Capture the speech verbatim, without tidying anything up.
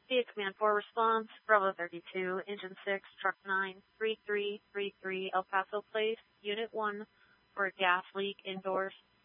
Via Command four response, Bravo thirty-two, Engine six, Truck nine, three three three three, El Paso Place, Unit one, for a gas leak indoors.